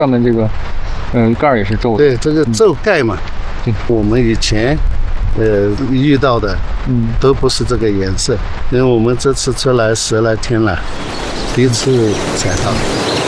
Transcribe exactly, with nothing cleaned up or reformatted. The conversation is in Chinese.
上面这个，嗯，盖儿也是皱的。 对，这个皱盖嘛， 对， 我们以前呃遇到的，嗯，都不是这个颜色，因为我们这次出来十来天了，第一次踩到。